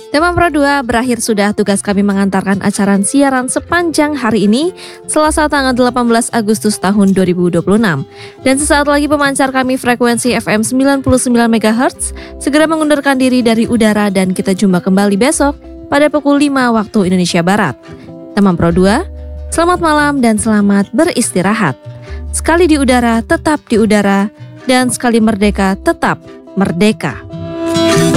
Tema Pro 2 berakhir sudah, tugas kami mengantarkan acara siaran sepanjang hari ini, Selasa tanggal 18 Agustus tahun 2026. Dan sesaat lagi pemancar kami frekuensi FM 99 MHz segera mengundurkan diri dari udara dan kita jumpa kembali besok pada pukul 5 waktu Indonesia Barat. Tema Pro 2, selamat malam dan selamat beristirahat. Sekali di udara, tetap di udara, dan sekali merdeka, tetap merdeka.